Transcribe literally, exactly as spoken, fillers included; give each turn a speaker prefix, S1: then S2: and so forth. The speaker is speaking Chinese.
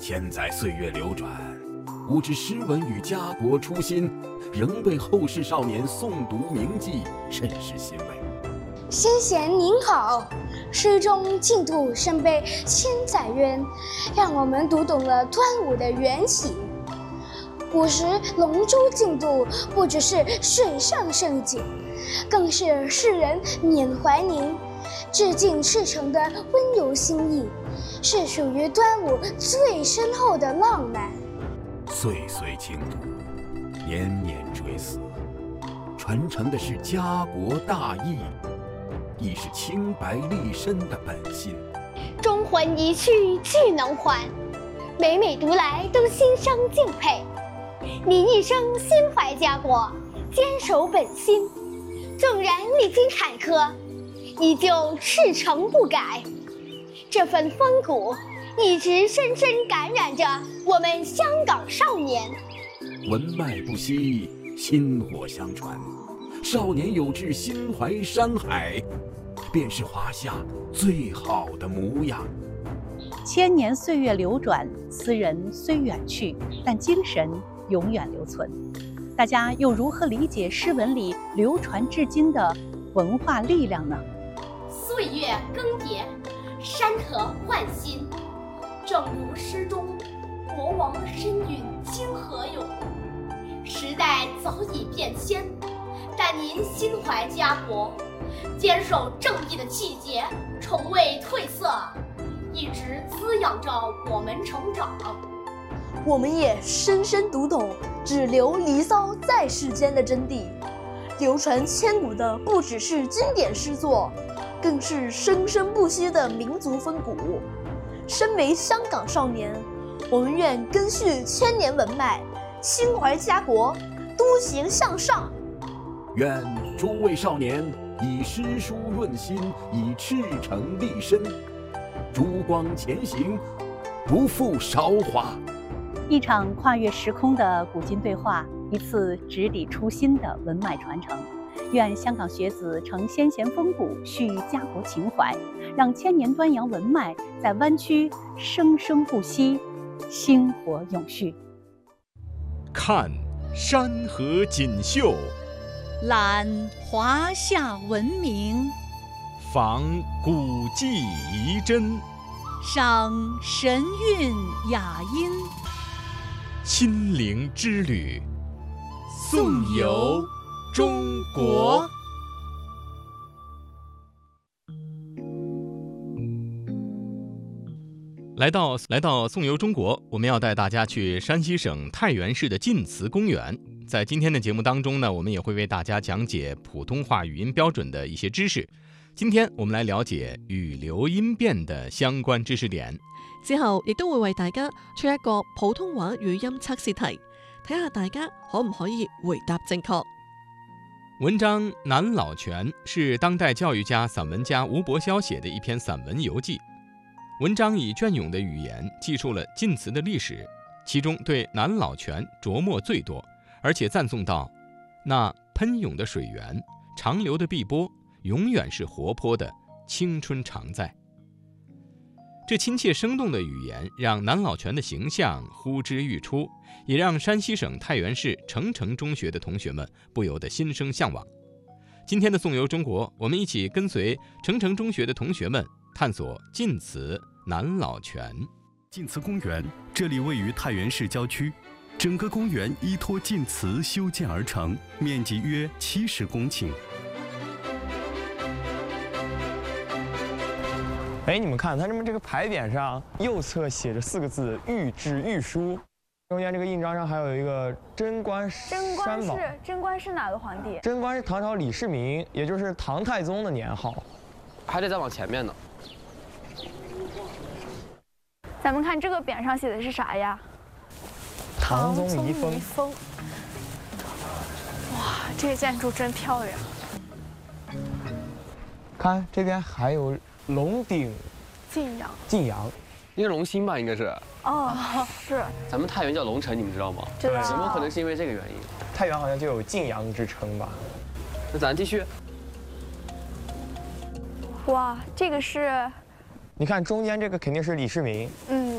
S1: 千载岁月流转，吾之诗文与家国初心，仍被后世少年诵读铭记，甚是欣慰。
S2: 先贤您好，诗中净土深悲千载渊，让我们读懂了端午的缘起。古时龙舟竞渡不只是水上盛景，更是世人缅怀您、致敬赤诚的温柔心意，是属于端午最深厚的浪漫。
S1: 岁岁轻读，年年追思，传承的是家国大义，亦是清白立身的本心。
S3: 忠魂一去俱能还，每每读来都心生敬佩。你一生心怀家国，坚守本心，纵然历经坎坷，依旧赤诚不改。这份风骨一直深深感染着我们香港少年。
S1: 文脉不息，薪火相传，少年有志心怀山海，便是华夏最好的模样。
S4: 千年岁月流转，斯人虽远去，但精神永远留存。大家又如何理解诗文里流传至今的文化力量呢？
S5: 岁月更迭，山河换新，正如诗中国王身陨今何有？时代早已变迁，但您心怀家国，坚守正义的气节从未褪色，一直滋养着我们成长。
S6: 我们也深深读懂只留离骚在世间的真谛。流传千古的不只是经典诗作，更是生生不息的民族风骨。身为香港少年，我们愿根续千年文脉，心怀家国，笃行向上。
S1: 愿诸位少年以诗书润心，以赤诚立身，烛光前行，不负韶华。
S4: 一场跨越时空的古今对话，一次直抵初心的文脉传承。愿香港学子承先贤风骨，续家国情怀，让千年端阳文脉在湾区生生不息，薪火永续。
S7: 看山河锦绣，
S8: 览华夏文明，
S7: 访古迹遗珍，
S8: 赏神韵雅音。
S7: 亲临之旅，颂游中国。来到来到颂游中国，我们要带大家去山西省太原市的晋祠公园。在今天的节目当中呢，我们也会为大家讲解普通话语音标准的一些知識。今天我們來了解語流音變的相關知識點，
S9: 之後亦都會為大家出一個普通話語音測試題，睇下大家可唔可以回答正確。
S7: 文章《南老泉》是當代教育家、散文家吳伯霄寫的一篇散文遊記。文章以隽永的語言記述了晉祠的歷史，其中對南老泉琢磨最多，而且讚頌到那噴湧的水源、長流的碧波永遠是活潑的，青春常在。這親切生動的語言讓南老泉的形象呼之欲出，也讓山西省太原市澄城中學的同學們不由得心生向往。今天的頌遊中國，我們一起跟隨澄城中學的同學們探索晉祠南老泉。
S10: 晉祠公園，這裡位於太原市郊區，整個公園依託晉祠修建而成，面積約七十公頃。
S11: 哎，你们看，它这么这个牌匾上右侧写着四个字“御制御书”，中间这个印章上还有一个贞观
S12: 贞观
S11: 三宝。
S12: 是贞观是哪个皇帝？
S11: 贞观是唐朝李世民，也就是唐太宗的年号。
S13: 还得再往前面呢。
S12: 咱们看这个匾上写的是啥呀？
S11: 唐宗遗风。
S12: 风。哇，这个建筑真漂亮。
S11: 看这边还有龙鼎
S12: 晋阳。
S11: 晋阳，
S13: 应该龙兴吧，应该是。
S12: 哦，是。
S13: 咱们太原叫龙城，你们知道吗？
S12: 知道。
S13: 有没有可能是因为这个原因？
S11: 太原好像就有晋阳之称吧？
S13: 那咱继续。
S12: 哇，这个是。
S11: 你看中间这个肯定是李世民，
S12: 嗯。